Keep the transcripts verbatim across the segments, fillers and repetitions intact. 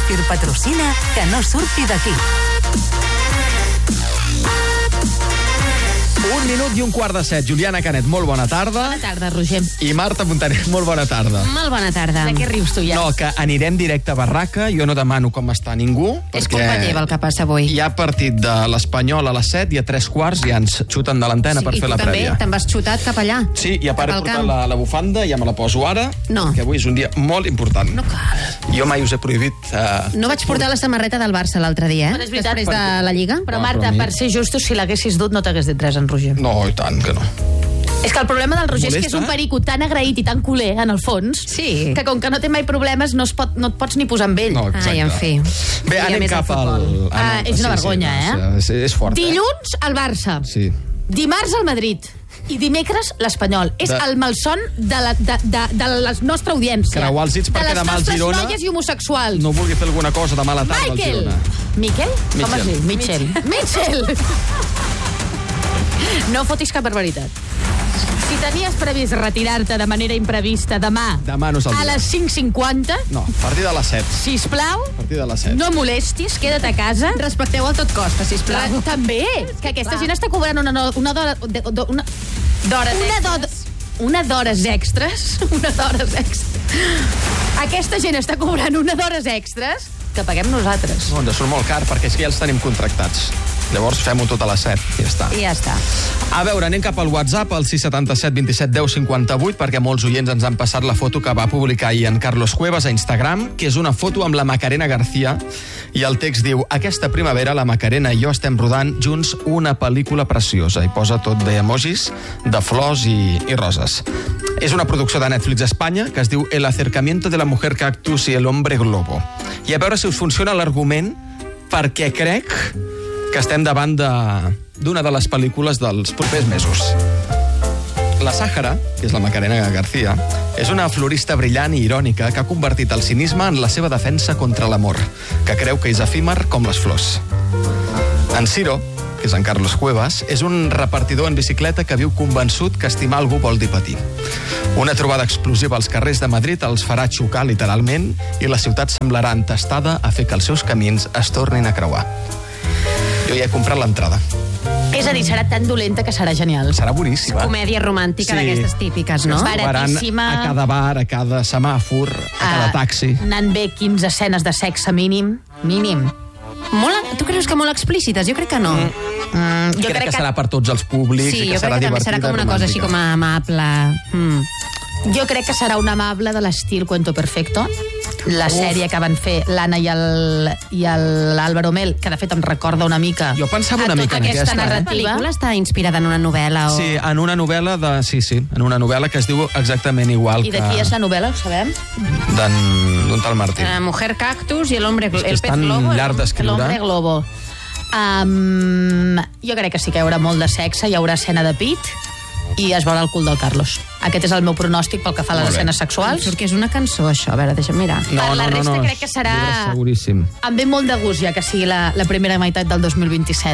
Zèfir patrocina Que no surti d'aquí. Un minut i un quart de set. Juliana Canet, molt bona tarda. Bona tarda, Roger. I Marta Montaner, molt bona tarda. Molt bona tarda. De què rius tu ja? No, que anirem directe a Barraca. Jo no demano com està ningú. És culpa teva el que passa avui. Hi ha partit de l'Espanyol a les set i a tres quarts ja ens xuten de l'antena Sí, per fer la prèvia. I tu també te'n vas xutat cap allà? Sí, i a part he Cap al portat camp. la, la bufanda, ja me la poso ara, No. que avui és un dia molt important. No cal. Jo mai us he prohibit... Uh, No vaig portar la samarreta del Barça l'altre dia, eh? Però és veritat, Després de la Lliga. Però, No, Marta, però a mi- per ser justos, si l'haguessis dut, no t'hagués dit res, en Roger. No, i tant que no. És que el problema del Roger és que és un Molesta? perico tan agraït i tan culer, en el fons, Sí. que com que no té mai problemes, no, es pot, no et pots ni posar amb ell. No, exacte. Ai, en fi. Bé, I a anem més cap el al... futbol. Ah, és una vergonya, eh? És, és fort, Dilluns, el Barça. eh? Sí. Dimarts, el Madrid. I dimecres, l'Espanyol. És De- el malson de la, de, de, de la nostra audiència. Creuar els dits perquè de les demà el nostres Girona noies i homosexuals. No vulgui fer alguna cosa demà a la tarda al Michael! Girona. Miquel? Com Mitchell. es diu? Mitchell. Mitchell! No fotis cap barbaritat. Si tenies previst retirar-te de manera imprevista demà, Demà no és el a dia. les cinc cinquanta, No, a partir de les set. sisplau, A partir de les set. no molestis, queda't a casa. Respecteu el tot costa, sisplau. Re- També, que aquesta gent està cobrant una, no- una d'hora... de- de- Una D'hores una d'hora- una d'hores extres. Una d'hores extres. Aquesta gent està cobrant una d'hores extres que paguem nosaltres. No, ens surt molt car perquè és que ja els tenim contractats. Llavors fem-ho tot a les set i ja està. I ja està. A veure, anem cap al WhatsApp, al sis setanta set vint set deu cinquanta vuit, perquè molts oients ens han passat la foto que va publicar ahir en Carlos Cuevas a Instagram, que és una foto amb la Macarena García, i el text diu: aquesta primavera la Macarena i jo estem rodant junts una pel·lícula preciosa, i posa tot de emojis de flors i, i roses. És una producció de Netflix Espanya que es diu El acercamiento de la mujer cactus y el hombre globo. I a veure si us funciona l'argument, perquè crec que estem davant de- d'una de, de les pel·lícules dels propers mesos. La Sàhara, que és la Macarena García, és una florista brillant i irònica que ha convertit el cinisme en la seva defensa contra l'amor, que creu que és efímer com les flors. En Ciro, que és en Carlos Cuevas, és un repartidor en bicicleta que viu convençut que estimar algú vol dir patir. Una trobada explosiva als carrers de Madrid els farà xocar literalment i la ciutat semblarà entestada a fer que els seus camins es tornin a creuar. Jo ja he comprat l'entrada. És a dir, serà tan dolenta que serà genial. Serà boníssima. Comèdia romàntica Sí. d'aquestes típiques, no? Bara- Trobaran Baratíssima. a cada bar, a cada semàfor, a cada Ah, taxi. Anant bé quinze escenes de sexe mínim. Mínim. Molt, tu creus que molt explícites? Jo crec que no. Mm. Mm, jo crec, que, serà per tots els públics Sí, i que jo serà crec que també divertida, serà com una cosa així romàntica. com amable. Mm. Jo crec que serà una amable de l'estil Cuento Perfecto, la Uf. sèrie que van fer l'Anna i el- i el- l'Álvaro Mel, que de fet em recorda una mica Jo pensava a una tota mica en aquesta aquesta, eh? La narrativa. pel·lícula està inspirada en una novel·la o... Sí, en una novel·la de... Sí, sí, en una novel·la que es diu exactament igual I de qui que... és la novel·la, ho sabem? d'en- d'un tal Martí. La mujer cactus i el hombre... que El és pez tan globo. llarg d'escriure. L'Hombre Globo. Um, jo crec que sí que hi haurà molt de sexe, hi haurà escena de pit i es veurà el cul del Carlos. Aquest és el meu pronòstic pel que fa a les Molt bé. escenes sexuals. Surt que és una cançó, això. A veure, deixa'm mirar. No, Per la no, no, resta no, crec que serà- llibre seguríssim. Em ve molt de gust ja que sigui la, la primera meitat del dos mil vint-i-set.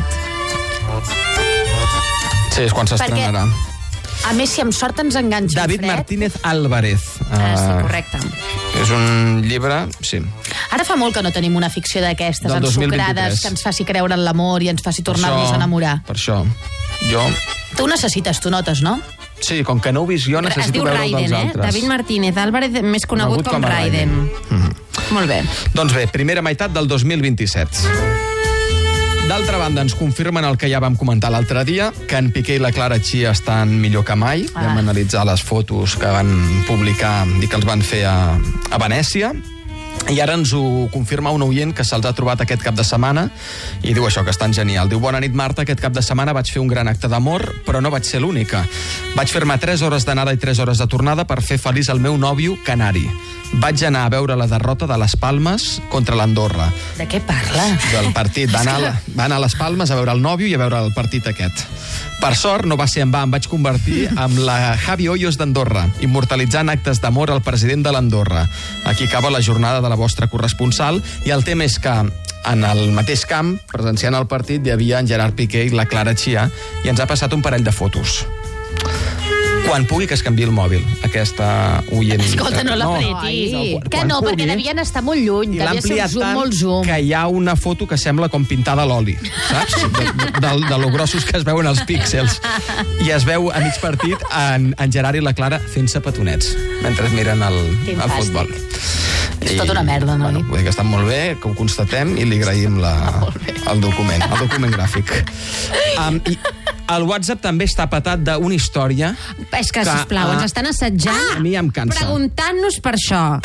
Sí, és quan s'estrenarà. A més, si amb sort ens enganxa David fred... Martínez Álvarez. Ah, sí, Eh, correcte. És un llibre, sí. Ara fa molt que no tenim una ficció d'aquestes Del dos mil ensucrades vint-i-tres. que ens faci creure en l'amor i ens faci Per tornar-nos això- a enamorar. Per això. Jo... Tu ho necessites, tu notes, no? Sí, com que no ho he vist jo, Es necessito diu veure Raiden, dels eh? altres. David Martínez Álvarez, més conegut, Conegut com, com a Raiden. Raiden. Molt bé. Doncs bé, primera meitat del dos mil vint-i-set. D'altra banda, ens confirmen el que ja vam comentar l'altre dia, que en Piqué i la Clara Chia estan millor que mai. Ah. Vam analitzar les fotos que van publicar i que els van fer a, a Venècia. I ara ens ho confirma un oient que se'ls ha trobat aquest cap de setmana i diu això, que estan genial. Diu: bona nit, Marta, aquest cap de setmana vaig fer un gran acte d'amor, però no vaig ser l'única. Vaig fer-me tres hores d'anada i tres hores de tornada per fer feliç el meu nòvio canari. Vaig anar a veure la derrota de les Palmes contra l'Andorra. De què parla? Del partit. Va anar, a la- va anar a les Palmes a veure el nòvio i a veure el partit aquest. Per sort, no va ser en va, em vaig convertir en la Javi Hoyos d'Andorra, immortalitzant actes d'amor al president de l'Andorra. Aquí acaba la jornada de la vostra corresponsal, i el tema és que en el mateix camp, presenciant el partit, hi havia en Gerard Piqué i la Clara Chia, i ens ha passat un parell de fotos. Quan pugui que es canviï el mòbil, aquesta oient. Escolta, no l'apretis. No, Que no, quan perquè pugui. devien estar molt lluny. I l'ha Devia ser un ampliat zoom tant molt zoom. que hi ha una foto que sembla com pintada a l'oli, saps? De, de, de lo grossos que es veuen els píxels. I es veu a mig partit en, en Gerard i la Clara fent-se petonets mentre miren el, el fàstic. futbol. És tota una merda, noi. Bueno, vull dir que estan molt bé, que ho constatem, i li agraïm la, el document, el document gràfic. Um, i el WhatsApp també està patat d'una història... És que, que, sisplau, ah, ens estan assetjant... a mi em cansa. Preguntant-nos per això.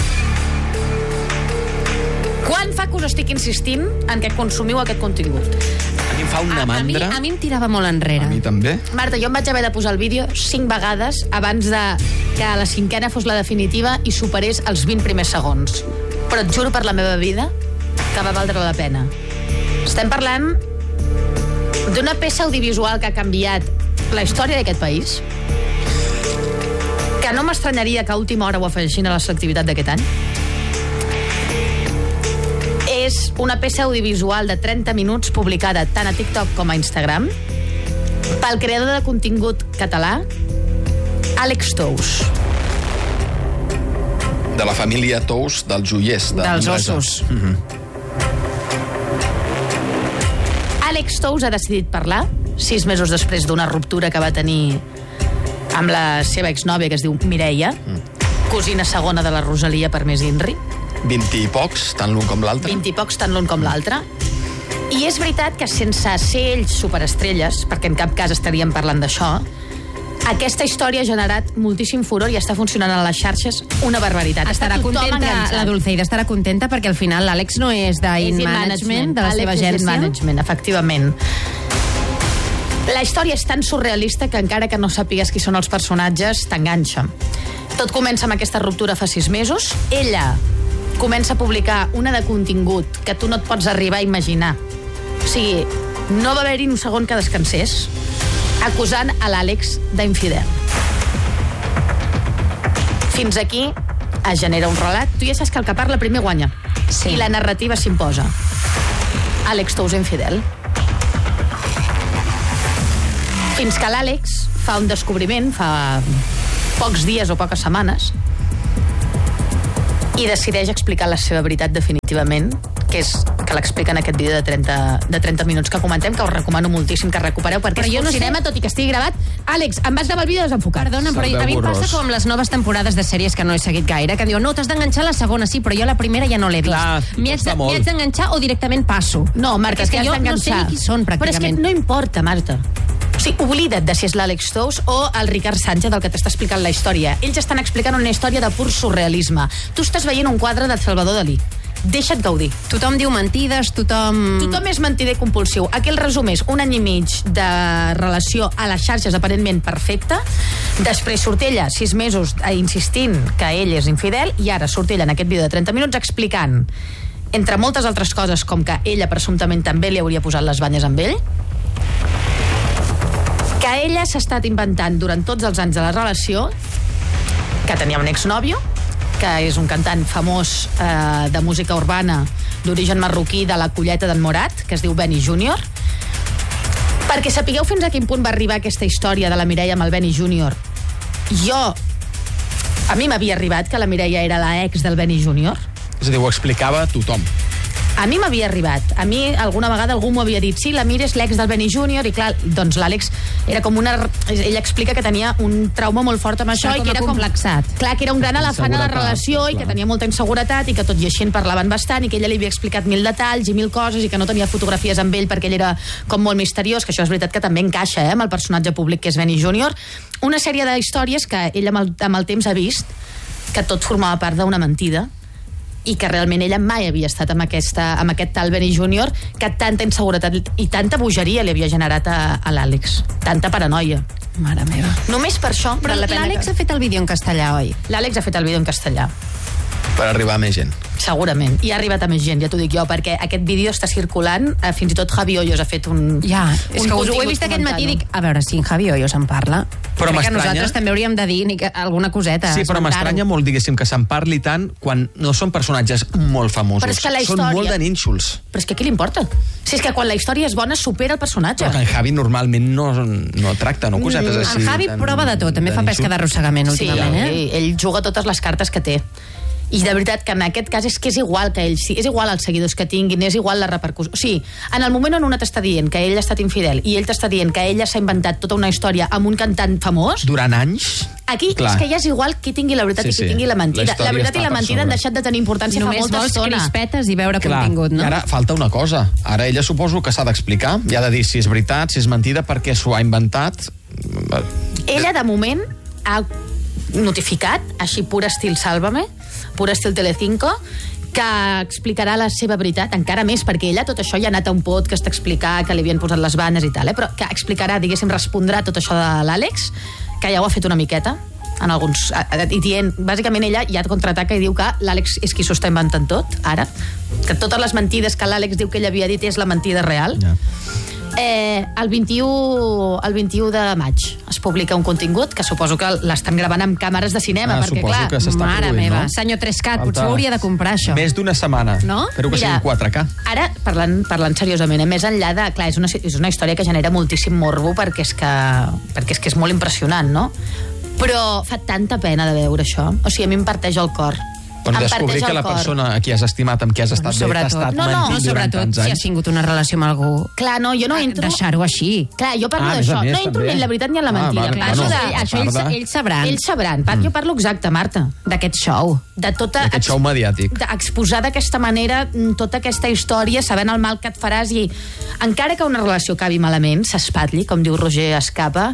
Quan fa que us estic insistint en què consumiu aquest contingut? A mi em fa una A, a, mi, mandra. a mi em tirava molt enrere. A mi també. Marta, jo em vaig haver de posar el vídeo cinc vegades abans de que la cinquena fos la definitiva i superés els vint primers segons. Però et juro per la meva vida que va valdre la pena. Estem parlant d'una peça audiovisual que ha canviat la història d'aquest país, que no m'estranyaria que a última hora ho afegeixin a la selectivitat d'aquest any. És una peça audiovisual de trenta minuts publicada tant a TikTok com a Instagram pel creador de contingut català, Àlex Tous. De la família Tous, dels joiers. De Dels Manresa. ossos. Mhm. Àlex Tous ha decidit parlar sis mesos després d'una ruptura que va tenir amb la seva exnòvia, que es diu Mireia, cosina segona de la Rosalia per més Inri. Vint i pocs, tant l'un com l'altre. Vint i pocs, tant l'un com l'altre. I és veritat que sense ser ells superestrelles, perquè en cap cas estaríem parlant d'això, aquesta història ha generat moltíssim furor i està funcionant a les xarxes una barbaritat. Estarà Està tothom contenta, enganxat. la Dulceida estarà contenta perquè al final l'Àlex no és d'In És in Management, de la Àlex seva és in agència. Management, efectivament. La història és tan surrealista que encara que no sàpigues qui són els personatges, t'enganxa. Tot comença amb aquesta ruptura fa sis mesos. Ella comença a publicar una de contingut que tu no et pots arribar a imaginar. O sigui, no va haver-hi un segon que descansés, acusant a l'Àlex d'infidel. Fins aquí es genera un relat. Tu ja saps que el que parla primer guanya. Sí. I la narrativa s'imposa. Àlex Tous infidel. Fins que l'Àlex fa un descobriment, fa pocs dies o poques setmanes, i decideix explicar la seva veritat definitivament, que és que l'explica en aquest vídeo de trenta, de trenta minuts que comentem, que us recomano moltíssim que recupereu, perquè Però és jo no no sé- cinema, tot i que estigui gravat. Àlex, em vas gravar el vídeo desenfocat. Perdona, però Se'l a mi veu em passa borrós. com les noves temporades de sèries que no he seguit gaire, que diuen, no, t'has d'enganxar a la segona, sí, però jo la primera ja no l'he vist. Clar, M'hi haig de- costa molt. m'hi haig d'enganxar o directament passo. No, Marta, Perquè és que t'hi has jo no sé d'enganxar. ni qui són, Però és que pràcticament. no importa, Marta. O sigui, oblida't de si és l'Àlex Tous o el Ricard Sánchez del que t'està explicant la història. Ells estan explicant una història de pur surrealisme. Tu estàs veient un quadre de Salvador Dalí. Deixa't gaudir. Tothom diu mentides, tothom... Tothom és mentider compulsiu. Aquí el resum és un any i mig de relació a les xarxes aparentment perfecta. Després surt ella sis mesos insistint que ell és infidel i ara surt ella en aquest vídeo de trenta minuts explicant, entre moltes altres coses, com que ella presumptament també li hauria posat les banyes amb ell, que ella s'ha estat inventant durant tots els anys de la relació que tenia un exnòvio, que és un cantant famós eh, de música urbana d'origen marroquí de la Colleta d'en Morat, que es diu Benny Júnior. Perquè sapigueu fins a quin punt va arribar aquesta història de la Mireia amb el Benny Júnior. Jo, a mi m'havia arribat que la Mireia era la ex del Benny Júnior. És a dir, ho explicava tothom. A mi m'havia arribat. A mi alguna vegada algú m'ho havia dit, sí, la Mira és l'ex del Benny Júnior, i clar, doncs l'Àlex era com una... Ella explica que tenia un trauma molt fort amb això Està i com que era com... acomplexat. Clar, que era un gran elefant a la Inseguretat, relació i clar. que tenia molta inseguretat i que tot i així en parlaven bastant i que ella li havia explicat mil detalls i mil coses i que no tenia fotografies amb ell perquè ell era com molt misteriós, que això és veritat que també encaixa eh, amb el personatge públic que és Benny Júnior. Una sèrie d'històries que ella amb el, amb el temps ha vist que tot formava part d'una mentida i que realment ella mai havia estat amb, aquesta, amb aquest tal Benny Júnior, que tanta inseguretat i tanta bogeria li havia generat a, a l'Àlex, tanta paranoia. Mare meva. Només per això Però val la pena l'Àlex que... ha fet el vídeo en castellà, oi? L'Àlex ha fet el vídeo en castellà. Per arribar a més gent. Segurament. I ha arribat a més gent, ja t'ho dic jo, perquè aquest vídeo està circulant, eh, fins i tot Javi Hoyos ha fet un... Ja, és que ho he vist aquest matí i dic, a veure, si en Javi Hoyos en parla, però crec que m'estranya... nosaltres també hauríem de dir ni que alguna coseta. Sí, però m'estranya molt, diguéssim, que se'n parli tant quan no són personatges molt famosos. Però és que la història... Són molt de nínxols. Però és que a qui li importa? Si és que quan la història és bona, supera el personatge. Però que en Javi normalment no, no tracta, no cosetes mm, així. En Javi tan, prova de tot, també fa pesca d'arrossegament últimament, sí, eh? Ell juga totes les cartes que té. I de veritat que en aquest cas és que és igual que ell, sí, és igual els seguidors que tinguin, és igual la repercussió. O sigui, en el moment on una t'està dient que ell ha estat infidel i ell t'està dient que ella s'ha inventat tota una història amb un cantant famós... Durant anys... Aquí clar. És que ja és igual qui tingui la veritat sí, i qui sí. tingui la mentida. La, la veritat i la mentida han deixat de tenir importància només fa molta estona. Només vols crispetes i veure clar, contingut, no? I ara falta una cosa. Ara ella suposo que s'ha d'explicar i ha de dir si és veritat, si és mentida, perquè s'ho ha inventat. Ella, de moment, ha notificat, així pur estil Sálvame, pur estil Telecinco, que explicarà la seva veritat, encara més, perquè ella tot això ja ha anat a un podcast a explicar que li havien posat les banes i tal, eh? Però que explicarà, diguéssim, respondrà tot això de l'Àlex, que ja ho ha fet una miqueta, en alguns, i dient, bàsicament ella ja contraataca i diu que l'Àlex és qui s'ho està inventant tot, ara, que totes les mentides que l'Àlex diu que ella havia dit és la mentida real. Ja. Eh, el vint-i-u el vint-i-u de maig es publica un contingut que suposo que l'estan gravant amb càmeres de cinema, ah, perquè clar, que mare produint, meva, no? senyor tres cat, potser hauria de comprar això. Més d'una setmana, no? Espero que sigui un quatre K. Ara, parlant, parlant seriosament, eh, més enllà de... Clar, és una, és una història que genera moltíssim morbo perquè és que, perquè és que és molt impressionant, no? Però fa tanta pena de veure això. O sigui, a mi em parteix el cor. Bueno, descobrir que la cor. persona a qui has estimat, amb qui has estat bé, t'ha estat no, no, mentint no, durant tants si anys. has tingut una relació amb algú. Clar, no, jo no entro... Deixar-ho així. Clar, jo parlo ah, d'això. Més, no entro també. ni en la veritat ni en la mentida. Ah, Clar, bueno, això de... això ells, ells sabran. Ells sabran. Mm. Jo parlo exacte, Marta. D'aquest show. De tota... D'aquest show mediàtic. Exposar d'aquesta manera tota aquesta història, sabent el mal que et faràs i encara que una relació acabi malament, s'espatlli, com diu Roger Escapa,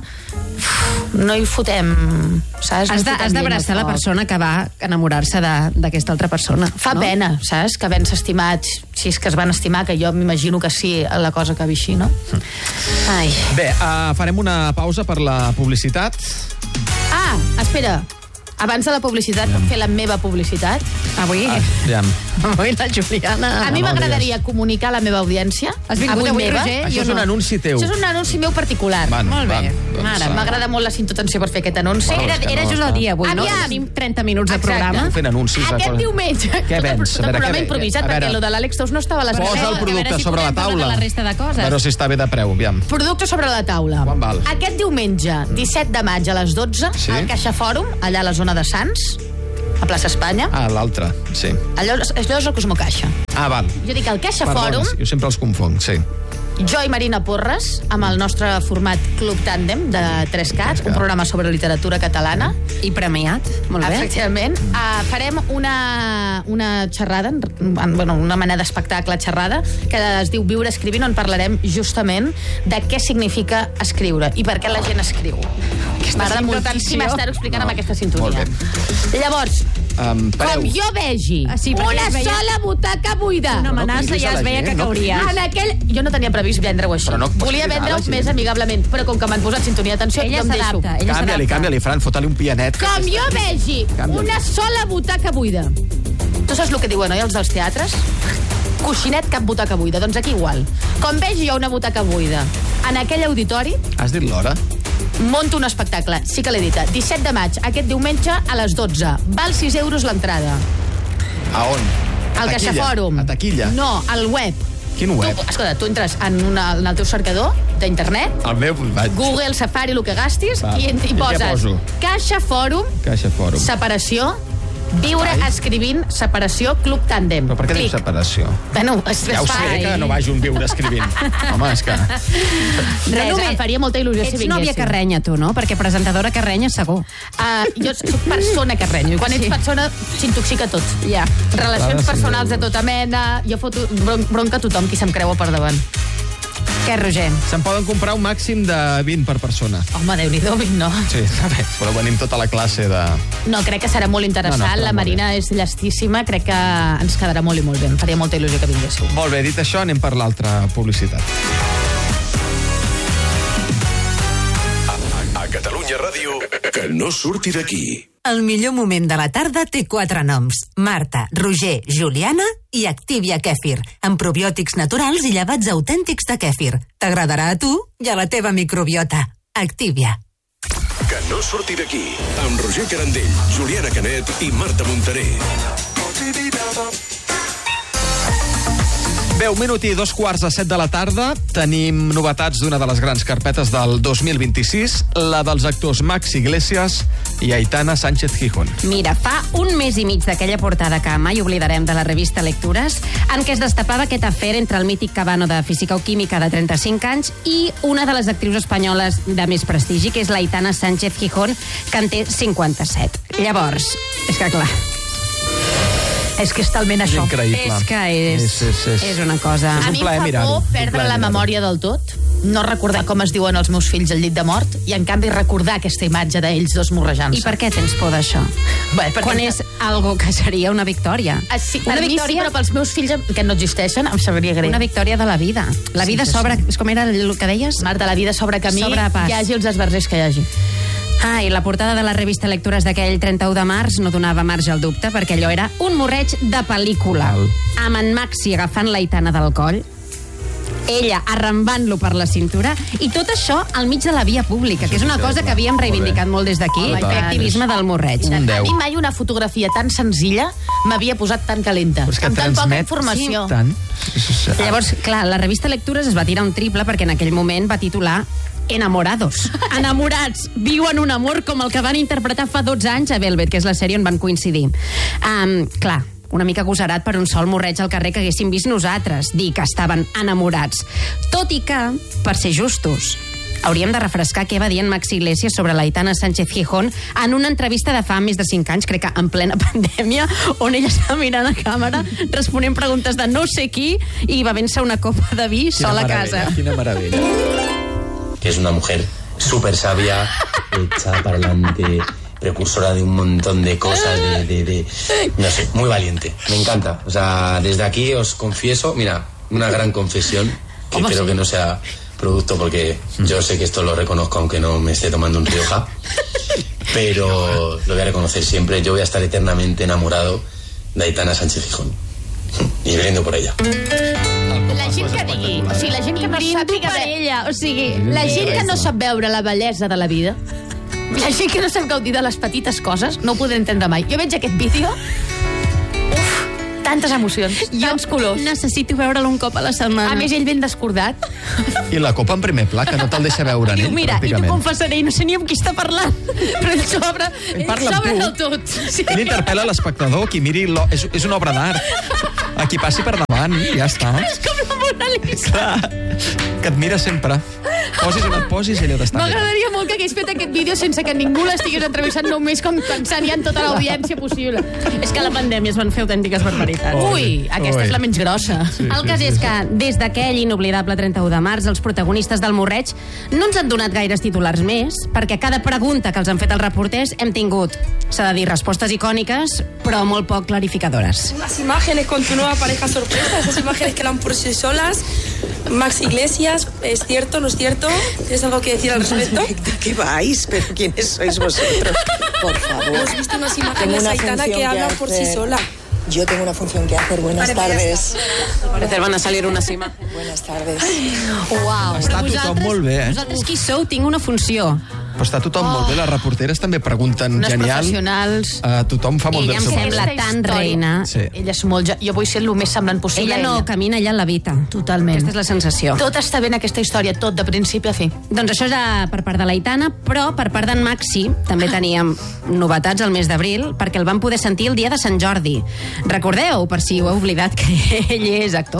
no hi fotem, saps? Has d'abraçar la persona que va enamorar-se d'aquesta altra persona. Fa no? pena, saps? Que havent-se estimat, si és que es van estimar, que jo m'imagino que sí, la cosa acabi així, no? Ai. Bé, uh, farem una pausa per la publicitat. Ah, espera. Abans de la publicitat, puc fer la meva publicitat? Avui? Ah, ja. Avui la Juliana... A mi m'agradaria comunicar a la meva audiència. Has vingut avui, avui Roger? Això és un anunci teu. Això és un anunci meu particular. Van, Molt bé. Van, Mare, m'agrada molt la sintotensió per fer aquest anunci. Bueno, era és que era no just està. el dia avui, no? Aviam. Tenim trenta minuts de programa. Estem fent anuncis. Aquest de... diumenge. Què vens? Tot el programa improvisat, perquè lo de l'Àlex Tous no estava a les Posa el producte si sobre la taula. La resta de coses. Però si està bé de preu, aviam. Producte sobre la taula. Quan val? Aquest diumenge, disset de maig a les dotze, Sí. al Caixa Fòrum, allà a la zona de Sants, a plaça Espanya. Ah, l'altre, sí. Allò, allò és el Cosmo Caixa. Ah, val. Jo dic al Caixa Perdona, Fòrum, jo sempre els confonc, sí. jo i Marina Porres, amb el nostre format Club Tàndem de tres cat, un programa sobre literatura catalana. I premiat, molt bé. Efectivament. Uh, farem una, una xerrada, bueno, una mena d'espectacle xerrada, que es diu Viure escrivint, on parlarem justament de què significa escriure i per què la gent escriu. M'agrada moltíssim estar-ho explicant No, amb aquesta sintonia. Llavors, Um, com jo vegi Ah, sí, perquè una ja es veia- sola butaca buida, Una amenaça cridis a ja la es veia gent, que no cauria. en aquell... Jo no tenia previst vendre-ho així. Però no pots Volia cridar a la vendre-ho gent. més amigablement, però com que m'han posat sintonia d'atenció, Ella jo em deixo. s'adapta, ella Canvia-li, s'adapta. canvia-li, Fran, fota-li un pianet. Com jo vegi Canvia-li. una sola butaca buida. Tu saps el que diuen, oi, els dels teatres? Coixinet, cap butaca buida. Doncs aquí igual. Com vegi jo una butaca buida en aquell auditori, Has dit l'hora? monto un espectacle. Sí que l'he dit. disset de maig, aquest diumenge a les dotze. Val sis euros l'entrada. A on? A Al Caixa taquilla? Fòrum. A taquilla? No, al web. Quin web? Tu, escolta, tu entres en, una, en el teu cercador d'internet, El meu vaig. Google, Safari, el que gastis, Va. i, I i què poses poso? Caixa Fòrum, Caixa Fòrum. separació, viure Ai. escrivint, separació, club tàndem. Però per què diu Clic. separació? Bueno, es, Ja ho es fa. sé que no vagi un viure escrivint. Home, és que... Res, només- em faria molta il·lusió si Ets vinguessin. nòvia carrenya, tu, no? Perquè presentadora carrenya, segur. Uh, jo soc persona que renyo. I quan Sí. ets persona, s'intoxica tot. Ja. Relacions Clar, sí. personals de tota mena. Jo foto bron bronca a tothom qui se'm creua per davant. Què, Roger? Se'n poden comprar un màxim de vint per persona. Home, Déu-n'hi-do, no. Sí, està bé, però venim tota la classe de... No, crec que serà molt interessant. No, no, però la molt Marina és llestíssima. Crec que ens quedarà molt i molt bé. Em faria molta il·lusió que vinguéssiu. Molt bé, dit això, anem per l'altra publicitat. A Catalunya Ràdio, Que no surti d'aquí. El millor moment de la tarda té quatre noms. Marta, Roger, Juliana i Activia Kèfir, amb probiòtics naturals i llevats autèntics de kèfir. T'agradarà a tu i a la teva microbiota. Activia. Que no surti d'aquí. Amb Roger Carandell, Juliana Canet i Marta Montaner. Bé, un minut i dos quarts de set de la tarda. Tenim novetats d'una de les grans carpetes del dos mil vint-i-sis, la dels actors Max Iglesias i Aitana Sánchez Gijón. Mira, fa un mes i mig d'aquella portada que mai oblidarem de la revista Lectures, en què es destapava aquest afer entre el mític Cabano de Física o Química de trenta-cinc anys i una de les actrius espanyoles de més prestigi, que és l'Aitana Sánchez Gijón, que en té cinquanta-set. Llavors, és que clar... És que és talment això. Increïble. És que és, és, és, és. és una cosa... És A un mi plaer em fa mirar-ho. por Un perdre plaer la mirar-ho. memòria del tot, no recordar com es diuen els meus fills al llit de mort, i en canvi recordar aquesta imatge d'ells dos morrejant-se. I per què tens por d'això? Bé, perquè... Quan és algo que seria una victòria. Ah, sí, una per mi sí, però pels meus fills que no existeixen em sabria greu. Una victòria de la vida. La Sí, vida sí, s'obre... És com era el que deies? Marta, la vida s'obre camí, S'obre pas. hi hagi els esbarzers que hi hagi. Ah, i la portada de la revista Lectures d'aquell trenta-u de març no donava marge al dubte, perquè allò era un morreig de pel·lícula. Val. Amb en Maxi agafant l'Aitana del coll, ella arrambant-lo per la cintura, i tot això al mig de la via pública, que és una cosa que havíem reivindicat molt des d'aquí, Total. el activisme del morreig. Un A deu. mi mai una fotografia tan senzilla m'havia posat tan calenta. Però és que amb tan poca transmet informació. tant. Llavors, clar, la revista Lectures es va tirar un triple perquè en aquell moment va titular Enamorados. Enamorats. Viuen un amor com el que van interpretar fa dotze anys a Velvet, que és la sèrie on van coincidir. Um, clar, una mica agosarat per un sol morreig al carrer que haguéssim vist nosaltres, dir que estaven enamorats. Tot i que, per ser justos, hauríem de refrescar què va dir en Max Iglesias sobre l'Aitana Sánchez Gijón en una entrevista de fa més de cinc anys, crec que en plena pandèmia, on ella està mirant a càmera, responent preguntes de no sé qui i bevent-se una copa de vi sola a casa. Quina meravella. Que es una mujer súper sabia, echada para adelante, precursora de un montón de cosas, de, de, de... no sé, muy valiente. Me encanta. O sea, desde aquí os confieso, mira, una gran confesión, que ¿Cómo espero sí? que no sea producto, porque yo sé que esto lo reconozco aunque no me esté tomando un Rioja, pero lo voy a reconocer siempre. Yo voy a estar eternamente enamorado de Aitana Sánchez Gijón. Y brindo por ella. La gent que digui, o sigui, la gent que no sàpiga... per ella, o sigui... La gent que no sap veure la bellesa de la vida, la gent que no sap gaudir de les petites coses, no ho podré entendre mai. Jo veig aquest vídeo, uf, tantes emocions, tants colors. Necessito veure'l un cop a la setmana. A més, ell ben descordat. I la copa en primer pla, que no te'l deixa veure en Diu, ell, mira, i t'ho pràcticament. confessaré, no sé ni amb qui està parlant. Però ell s'obre, ell Parla amb s'obre tu. del tot. Sí. Ell interpel·la l'espectador, qui miri... Lo... És, és una obra d'art. A qui passi per davant, ja està. És com la Mona Lisa. Clar, que et mira sempre. Posis on et posis, ella t'està mirant. M'agradaria molt que hagués fet aquest vídeo sense que ningú l'estigués entrevistant, només com pensant ja en tota l'audiència possible. És que a la pandèmia es van fer autèntiques barbaritats. Ui, aquesta Ui. és la menys grossa. Sí, El sí, cas sí, és sí. que des d'aquell inoblidable trenta-u de març els protagonistes del morreig no ens han donat gaires titulars més, perquè a cada pregunta que els han fet els reporters hem tingut, s'ha de dir, respostes icòniques, però molt poc clarificadores. Unas imágenes con tu nueva pareja sorpresa, esas imágenes que dan por sí solas. Max Iglesias, ¿es cierto, no es cierto? ¿Tienes algo que decir al respecto? ¿De qué vais? ¿Pero quiénes sois vosotros? Por favor. Hemos visto unas Tengo imágenes, una Aitana, función que hablan que por sí hacer. sola. Yo tengo una función que hacer. Buenas Parece ya tardes. Parecer van a salir una cima. Buenas tardes. Uau. Està tothom molt bé, eh? Vosaltres qui sou? Tinc una funció. Però està tothom molt bé, les reporteres també pregunten Unes genial. professionals. Uh, tothom fa molt Ella bé el em seu sembla paper. tan història. reina. Sí. Ella és molt... Jo vull ser el més semblant possible Ella a no ella. camina, ella levita. Totalment. Aquesta és la sensació. Tot està bé en aquesta història, tot, de principi a fi. Doncs això era per part de l'Aitana, però per part d'en Maxi també teníem novetats al mes d'abril, perquè el vam poder sentir el dia de Sant Jordi. Recordeu, per si ho heu oblidat, que ell és actor?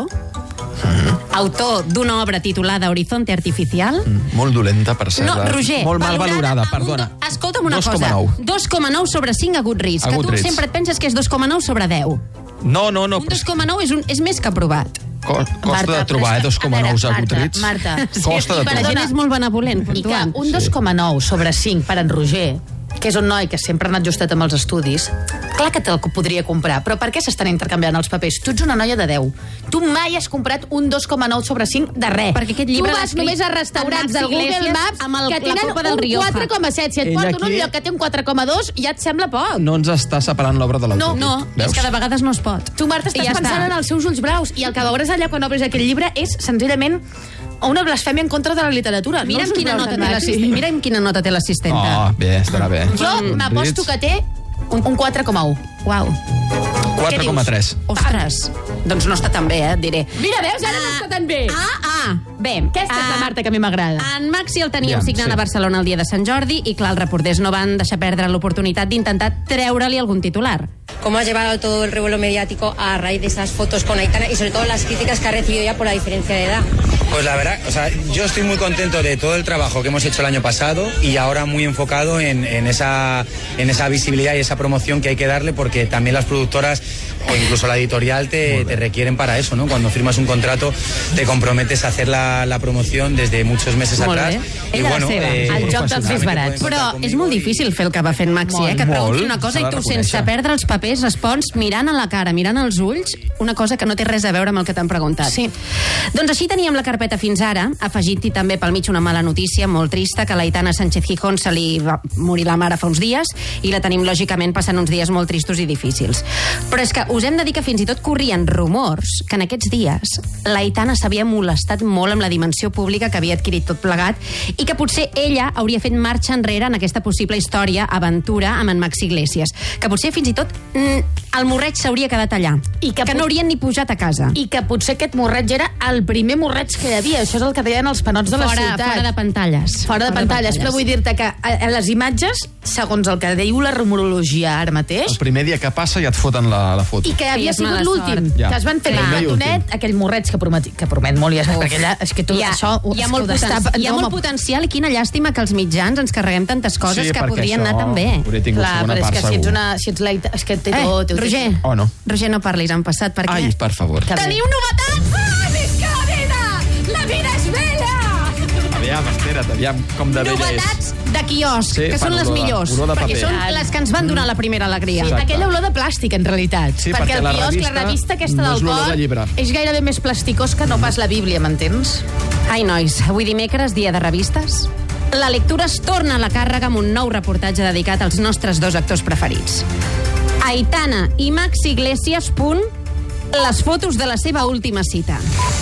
Autor d'una obra titulada Horizonte Artificial. Molt dolenta, per cert. No, Roger, Molt mal valorada, amb un perdona. do- Escolta'm una dos coma cosa. nou. dos coma nou sobre cinc a Goodreads, A que tu Goodreads. sempre et penses que és dos coma nou sobre deu. No, no, no. Un dos coma nou és, un, és més que aprovat. Co- Costa de trobar, eh, dos coma nou a Marta, Goodreads. Marta, Costa de La trobar. gent és molt benevolent, I que puntuant. un dos coma nou sobre cinc per en Roger que és un noi que sempre ha anat justet amb els estudis, clar que te'l podria comprar, però per què s'estan intercanviant els papers? Tu ets una noia de deu. Tu mai has comprat un dos coma nou sobre cinc de res. Perquè aquest llibre tu l'ha vas escrit només a restaurants del Google Iglesias Maps amb el- que la tenen Copa del un Rioja. quatre coma set. Si et Ell porten un aquí- lloc que té un quatre coma dos, ja et sembla poc. No ens està separant l'obra de l'autor. No, és que de vegades no es pot. Tu, Marta, estàs I ja pensant està. en els seus ulls braus i el que veuràs allà quan obres aquell llibre és senzillament una blasfèmia en contra de la literatura. Mira'm no us quina, us nota té veus l'assistent- Mira'm quina nota té l'assistenta. Oh, bé, estarà bé. Jo m'aposto que té un, un quatre coma un. Uau. quatre coma tres. Ostres, doncs no està tan bé, eh, et diré. Mira, veus, ara no està tan bé. Ah, ah, bé. Aquesta és la Ah, Marta que a mi m'agrada. En Maxi el teníem Ja, signant sí. a Barcelona el dia de Sant Jordi i, clar, els reporters no van deixar perdre l'oportunitat d'intentar treure-li algun titular. ¿Cómo ha llevado todo el revuelo mediático a raíz de esas fotos con Aitana y sobre todo las críticas que ha recibido ya por la diferencia de edad? Pues la verdad, o sea, yo estoy muy contento de todo el trabajo que hemos hecho el año pasado y ahora muy enfocado en, en, esa, en esa visibilidad y esa promoción que hay que darle, porque también las productoras o incluso la editorial te, te requieren para eso, ¿no? Cuando firmas un contrato te comprometes a hacer la, la promoción desde muchos meses Molt atrás. bé. Y Ella bueno, la seva, eh, el joc dels saben més que barats. pueden contar Però conmigo és molt y- difícil fer el que va fent Maxi, Molt, eh? Que et pregunti molt. una cosa S'ha i de tu, reconèixer. sense perdre els papers, respons mirant a la cara, mirant als ulls, una cosa que no té res a veure amb el que t'han preguntat. Sí. Doncs així teníem la carpeta fins ara, afegint-hi també pel mig una mala notícia molt trista, que a l'Aitana Sánchez Gijón se li va morir la mare fa uns dies i la tenim, lògicament, passant uns dies molt tristos i difícils. Però és que us hem de dir que fins i tot corrien rumors que en aquests dies l'Aitana s'havia molestat molt amb la dimensió pública que havia adquirit tot plegat i que potser ella hauria fet marxa enrere en aquesta possible història, aventura, amb en Maxi Iglesias. Que potser fins i tot mm, el morreig s'hauria quedat allà. I que que pot- no haurien ni pujat a casa. I que potser aquest morreig era el primer morreig que hi havia. Això és el que deien els panots de la fora, ciutat. fora de pantalles. Fora de pantalles, però vull dir-te que a, a les imatges, segons el que diu la rumorologia ara mateix, El primer dia que passa ja et foten la, la foto. i que havia és sigut mala l'últim, sort. Ja. que es van fer Clar. un Primer i ratonet, últim. aquell morreig que promet, que promet molt, ja saps, perquè allà, és que tot hi ha, això... hi ha, és molt, que ho poten destapa- hi ha no, molt home, potencial i quina llàstima que els mitjans ens carreguem tantes coses Sí, que perquè podrien això anar tan bé. hauria tingut Clar, segona però és part, que si ets segur. una... Si ets la, és que té Eh, tot... té tot. Roger, Oh, no. Roger, no parlis en passat, perquè... Ai, per favor. Que bé. Teniu novetats! Ah, visca la vida! La vida és bella! Aviam, espera't, aviam com de vella és. Novetats de quiosc, Sí, que fan són les olor de- millors, olor de perquè paper. són les que ens van donar la primera alegria. Sí, Exacte. aquella olor de plàstic, en realitat. Sí, perquè perquè el la quiosc, revista la revista aquesta no és del l'olor cor de llibre. és gairebé més plasticós que no pas la Bíblia, m'entens? Ai, nois, avui dimecres, dia de revistes. La lectura es torna a la càrrega amb un nou reportatge dedicat als nostres dos actors preferits. Aitana i Maxi Iglesias, punt, les fotos de la seva última cita.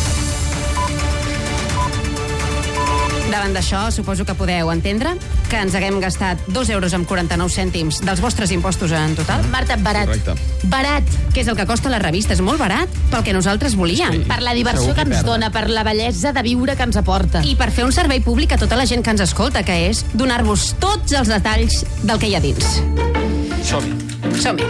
Davant d'això, suposo que podeu entendre que ens haguem gastat dos euros amb quaranta-nou cèntims dels vostres impostos en total. Marta, barat. Correcte. Barat. Que és el que costa la revista, és molt barat pel que nosaltres volíem. Sí. Per la diversió Segur que que ens perden. dona, per la bellesa de viure que ens aporta. I per fer un servei públic a tota la gent que ens escolta, que és donar-vos tots els detalls del que hi ha dins. Som-hi. Som-hi.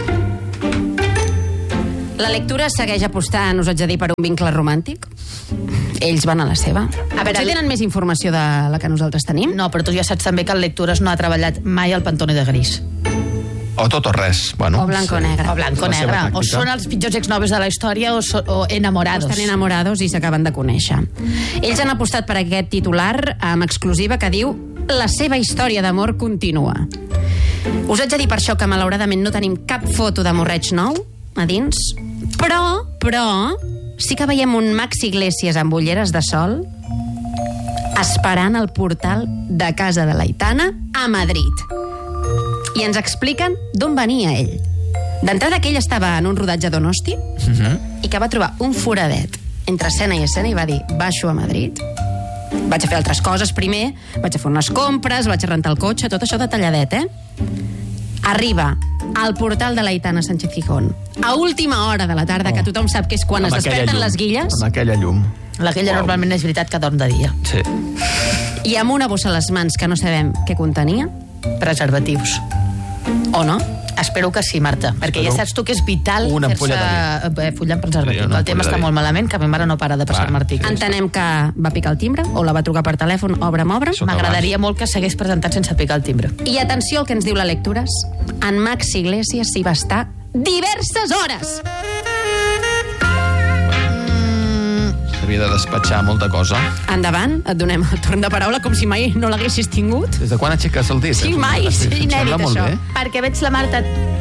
La lectura segueix apostant, us haig de dir, per un vincle romàntic. Ells van a la seva. A veure, el- tenen més informació de la que nosaltres tenim? No, però tu ja saps també que el Lectures no ha treballat mai al Pantone de Gris. O tot o res. Bueno, O blanc o negre. O blanc o La seva negre. O tàctica. són els pitjors exnovis de la història o, so, o enamorados. Estan enamorados i s'acaben de conèixer. Ells han apostat per aquest titular amb exclusiva que diu la seva història d'amor continua. Us haig de dir per això que malauradament no tenim cap foto de morreig nou a dins, però, però, sí que veiem un Maxi Iglesias amb ulleres de sol esperant al portal de casa de l'Aitana a Madrid. I ens expliquen d'on venia ell. D'entrada que ell estava en un rodatge a Donosti uh -huh. i que va trobar un foradet entre escena i escena i va dir, baixo a Madrid, vaig a fer altres coses primer, vaig a fer unes compres, vaig a rentar el cotxe, tot això detalladet, eh? Arriba al portal de l'Aitana Sánchez Gijón a última hora de la tarda, Oh. que tothom sap que és quan Amb es aquella desperten llum. les guilles, Amb aquella llum. L'aquella Uau. normalment és veritat que dorm de dia. Sí. i amb una bossa a les mans que no sabem què contenia, Preservatius. o no? Espero que sí, Marta, perquè Espero. ja saps tu que és vital Una fer-se ampolla eh, follar amb preservatiu. Sí, una El tema ampolla està de molt vi. malament, que ma mare no para de passar-me Clar, articles. Entenem que va picar el timbre, o la va trucar per telèfon, obre'm, obre. Sota M'agradaria molt que s'hagués presentat sense picar el timbre. I atenció al que ens diu la Lectures. En Maxi Iglesias s'hi va estar diverses hores. Sí. havia de despatxar molta cosa. Endavant, et donem el torn de paraula com si mai no l'haguessis tingut. Des de quan aixeques el dit? Sí, mai, és Em inèdit sembla molt això. bé. Perquè veig la Marta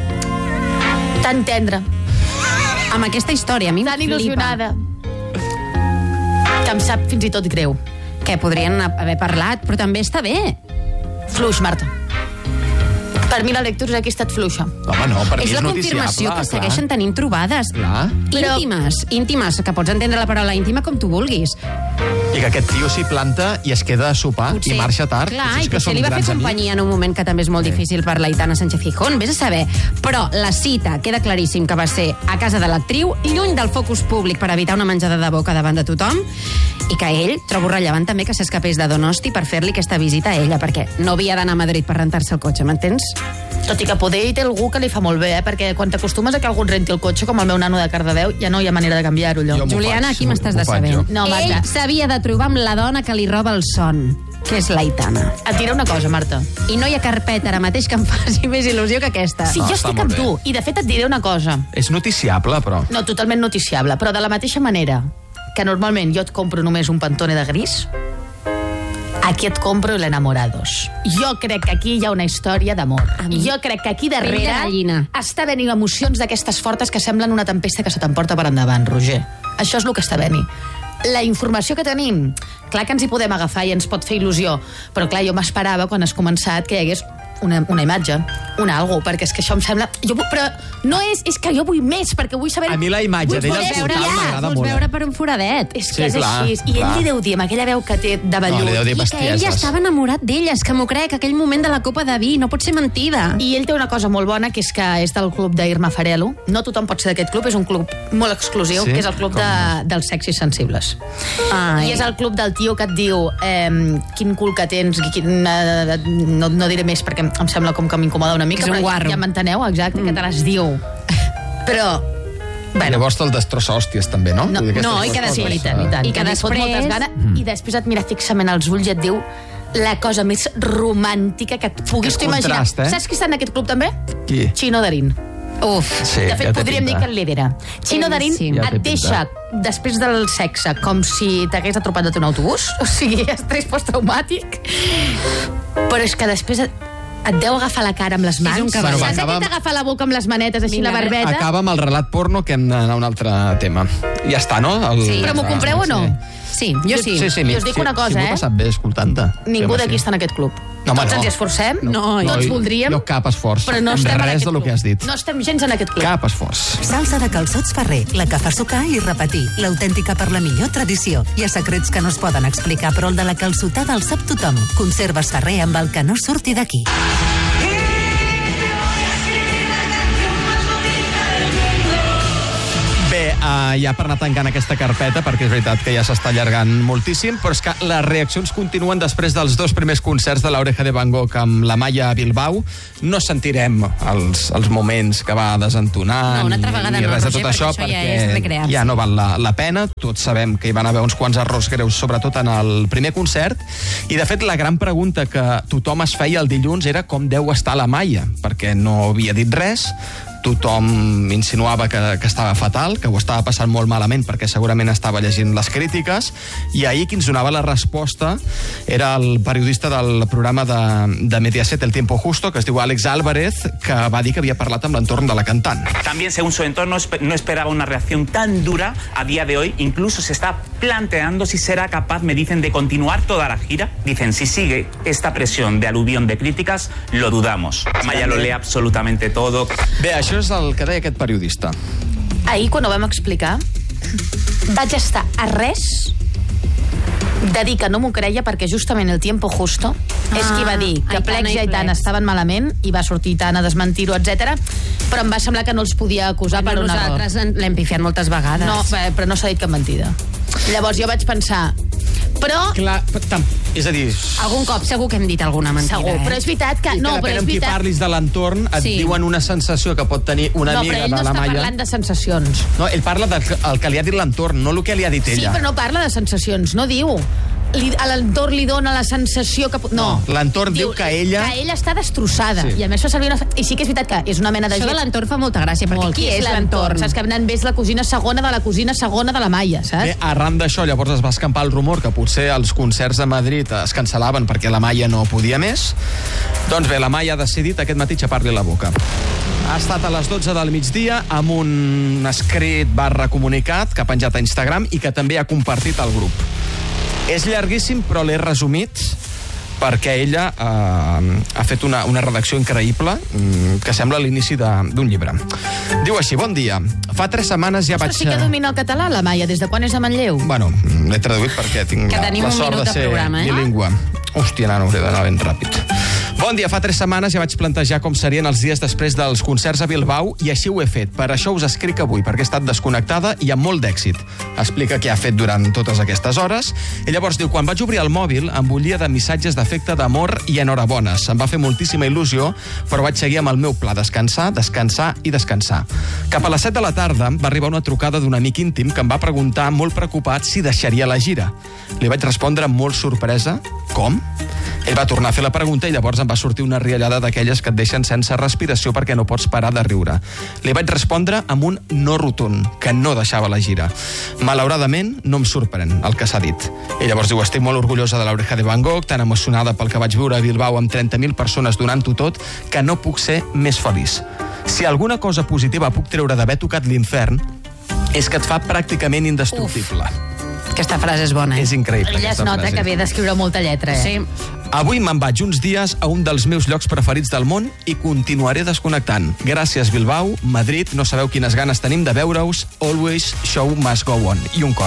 tan tendra, Amb aquesta història, a mi em tan flipa. il·lusionada, que em sap fins i tot greu. Que podrien haver parlat, però també està bé. Fluix, Marta. Per mi la lectura aquí ha estat fluixa. Home, no, per mi És és la confirmació noticiable, que segueixen tenint trobades. Clar. Però- Íntimes, íntimes, que pots entendre la paraula íntima com tu vulguis. I que aquest tio s'hi planta i es queda a sopar i marxa tard. Clar, Potser és i que potser són li va fer grans companyia en un moment que també és molt Sí. difícil per l'Aitana Sánchez Gijón, vés a saber. Però la cita queda claríssim que va ser a casa de l'actriu, lluny del focus públic per evitar una menjada de boca davant de tothom, i que ell, trobo rellevant també que s'escapés de Donosti per fer-li aquesta visita a ella, perquè no havia d'anar a Madrid per rentar-se el cotxe, m'entens? Tot i que poder hi té algú que li fa molt bé, eh? Perquè quan t'acostumes a que algú et renti el cotxe, com el meu nano de Cardedeu, ja no hi ha manera de canviar-ho, allò. Jo m'ho Juliana, faig, aquí m'estàs m'ho de faig saber. jo. No, Marta. Ell s'havia de trobar amb la dona que li roba el son, que és l'Aitana. Et diré una cosa, Marta. I no hi ha carpeta ara mateix que em faci més il·lusió que aquesta. Si No, jo està estic molt amb bé. tu, i de fet et diré una cosa. És noticiable, però. No, totalment noticiable, però de la mateixa manera que normalment jo et compro només un Pantone de gris, aquí et compro l'Enamorados. Jo crec que aquí hi ha una història d'amor. Jo crec que aquí Pell de darrere gallina. està venint emocions d'aquestes fortes que semblen una tempesta que se t'emporta per endavant, Roger. Això és el que està venint. La informació que tenim, clar que ens hi podem agafar i ens pot fer il·lusió, però clar, jo m'esperava quan has començat que hi hagués una, una imatge, un algo, perquè és que això em sembla... Jo, vull- però no és... És que jo vull més, perquè vull saber... A mi la imatge vull d'ella poder al portal espiar. m'agrada Vols molt. veure per un foradet. És que Sí, és clar, així. I clar. ell li deu dir, amb aquella veu que té de vellut. No, li deu dir I que ell ja bestieses. estava enamorat d'ella, és que m'ho crec, aquell moment de la copa de vi, no pot ser mentida. I ell té una cosa molt bona, que és que és del club d'Irma Farelo. No tothom pot ser d'aquest club, és un club molt exclusiu, Sí? que és el club Com de, dels sexis sensibles. Ai. I és el club del tio que et diu eh, quin cul que tens, quin, eh, no, no diré més perquè em sembla com que m'incomoda una mica, És un però guarro. ja, ja m'enteneu, exacte, mm. que te les diu. Però, bueno, Llavors te'l destrossa hòsties, també, no? no, Vull dir, no aquestes i que coses, sí, i tant, i eh, tant. I que li fot després- moltes ganes, Mm. i després et mira fixament als ulls i et diu la cosa més romàntica que et puguis Que tu imaginar. contrast, eh? Saps qui està en aquest club també? Qui? Chino Darín. Uf. Sí, De fet, ja té podríem pinta. dir que el lidera. Chino Ell Darín sí. Ja té et pinta. deixa, després del sexe, com si t'hagués atropellat un autobús, o sigui, estrès posttraumàtic, però és que després et, et deu agafar la cara amb les mans. un cavall. Bueno, va, Saps acaba- aquell t'agafa la boca amb les manetes, així Vinga, la barbeta? Acaba amb el relat porno, que hem d'anar a un altre tema. Ja està, no? El... Sí. Però m'ho compreu o no? Sí, jo sí. Sí, sí, Jo us dic una cosa, sí, m'ho he eh? passat bé escoltant-te. Ningú Sí, d'aquí sí. està en aquest club. No, home, Tots no. ens hi esforcem, No, tots jo- voldríem, jo cap esforç. però no En estem en res aquest de lo club. que has dit. No estem gens en aquest club. Cap esforç. Salsa de calçots Ferrer, la que fa sucar i repetir, l'autèntica per la millor tradició. Hi ha secrets que no es poden explicar, però el de la calçotada el sap tothom. Conserves Ferrer amb el que no surti d'aquí. Bé, uh, ja per anar tancant aquesta carpeta, perquè és veritat que ja s'està allargant moltíssim, però és que les reaccions continuen després dels dos primers concerts de l'Oreja de Van Gogh amb la Maia a Bilbao. No sentirem els, els moments que va desentonar No, una altra ni, vegada ni no, res de Roger, tot perquè això, això ja és recrear-se. ja no val la, la pena. Tots sabem que hi van haver uns quants errors greus, sobretot en el primer concert, i de fet la gran pregunta que tothom es feia el dilluns era com deu estar la Maia, perquè no havia dit res. Tothom insinuava que, que estava fatal, que ho estava passant molt malament perquè segurament estava llegint les crítiques, i ahir qui ens donava la resposta era el periodista del programa de, de Mediaset El Tiempo Justo, que es diu Àlex Álvarez, que va dir que havia parlat amb l'entorn de la cantant. También, según su entorno, no esperaba una reacción tan dura a día de hoy. Incluso se está planteando si será capaz, me dicen, de continuar toda la gira. Dicen, si sigue esta presión de aluvión de críticas, lo dudamos. Maya lo lee absolutamente todo. Bé, això és el que deia aquest periodista. Ahir, quan ho vam explicar, vaig estar a res de dir que no m'ho creia, perquè justament El Tiempo Justo ah, és qui va dir que Aitana Plex i i Aitana Plex. estaven malament, i va sortir Aitana a desmentir-ho, etcètera. Però em va semblar que no els podia acusar per un error. Nosaltres en- l'hem pifiat moltes vegades. No, bé, però no s'ha dit cap mentida. Llavors jo vaig pensar, però... Clar, és a dir... Algun cop segur que hem dit alguna mentida. Segur, eh? però és veritat que... I No, que però depèn és amb qui veritat... parlis de l'entorn, et Sí. diuen una sensació que pot tenir una No, amiga però ell de no la està Maia. parlant de sensacions. No, ell parla del el que li ha dit l'entorn, no el que li ha dit Sí, ella. però no parla de sensacions, no diu. li, a l'entorn li dona la sensació que... No, no l'entorn diu, diu que ella... Que ella està destrossada. Sí. I a més fa servir una... I sí que és veritat que és una mena de... Això de l'entorn fa molta gràcia, perquè Molt. qui és l'entorn? Saps que nen és la cosina segona de la cosina segona de la Maia, saps? Bé, arran d'això, llavors es va escampar el rumor que potser els concerts a Madrid es cancel·laven perquè la Maia no podia més. Doncs bé, la Maia ha decidit aquest matí xapar-li la boca. Ha estat a les dotze del migdia amb un escrit barra comunicat que ha penjat a Instagram i que també ha compartit al grup. És llarguíssim, però l'he resumit perquè ella eh, ha fet una, una redacció increïble que sembla l'inici d'un llibre. Diu així: bon dia. Fa tres setmanes ja vaig... Això sí que domina el català, la Maia. Des de quan és a Manlleu? Bueno, l'he traduït perquè tinc la, la sort de ser programa, eh? bilingüe. Hòstia, nano, hauré d'anar ben ràpid. Bon dia, fa tres setmanes ja vaig plantejar com serien els dies després dels concerts a Bilbao i així ho he fet. Per això us escric avui, perquè he estat desconnectada i amb molt d'èxit. Explica què ha fet durant totes aquestes hores. I llavors diu: quan vaig obrir el mòbil em bullia de missatges d'afecte, d'amor i enhorabones. Em va fer moltíssima il·lusió, però vaig seguir amb el meu pla: descansar, descansar i descansar. Cap a les set de la tarda va arribar una trucada d'un amic íntim que em va preguntar, molt preocupat, si deixaria la gira. Li vaig respondre amb molt sorpresa: com? Ell va tornar a fer la pregunta i llavors em va sortir una riallada d'aquelles que et deixen sense respiració perquè no pots parar de riure. Li vaig respondre amb un no rotund, que no deixava la gira. Malauradament, no em sorprèn el que s'ha dit. I llavors diu: estic molt orgullosa de l'Oreja de Van Gogh, tan emocionada pel que vaig viure a Bilbao amb trenta mil persones donant-ho tot, que no puc ser més feliç. Si alguna cosa positiva puc treure d'haver tocat l'infern, és que et fa pràcticament indestructible. Uf. Aquesta frase és bona, eh? És increïble, Ella es aquesta nota frase. que ve d'escriure molta lletra, eh? Sí. Avui me'n vaig uns dies a un dels meus llocs preferits del món i continuaré desconnectant. Gràcies, Bilbao, Madrid, no sabeu quines ganes tenim de veure-us. Always show must go on. I un cor.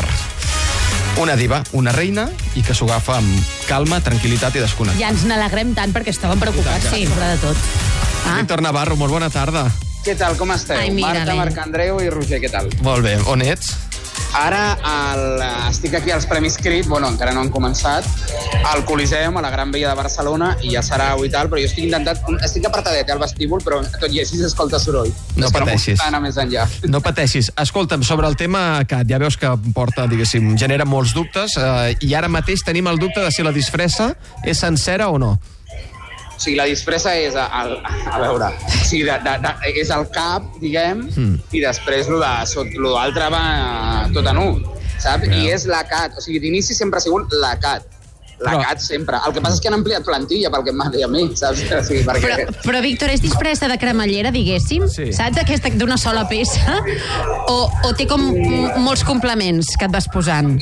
Una diva, una reina, i que s'ho agafa amb calma, tranquil·litat i desconnectat. Ja ens n'alegrem tant perquè estàvem preocupats, sí, sobre de tot. Ah. Víctor Navarro, molt bona tarda. Què tal, com esteu? Ai, mira, Marta, Marc Andreu i Roger, què tal? Molt bé, on ets? Ara el, estic aquí als Premis Crit, bueno, encara no han començat, al Coliseum, a la Gran Via de Barcelona, i ja serà i tal, però jo estic intentant, estic apartadet al vestíbul, però tot i així s'escolta soroll. No pateixis. No anar més enllà. No pateixis. Escolta'm, sobre el tema Cat, ja veus que porta, diguéssim, genera molts dubtes, eh, i ara mateix tenim el dubte de si la disfressa és sencera o no. O sigui, la disfressa és, a, a, a veure, o sigui, de, de, de, és el cap, diguem, mm. i després lo d'altre va tot a nu, saps? Yeah. I és la Cat, o sigui, d'inici sempre ha sigut la Cat. La però... Cat sempre. El que passa és que han ampliat plantilla pel que em va dir a mi, saps? O sigui, perquè... però, però, Víctor, és disfressa de cremallera, diguéssim? Sí. Saps? Aquesta d'una sola peça? O, o té com molts complements que et vas posant?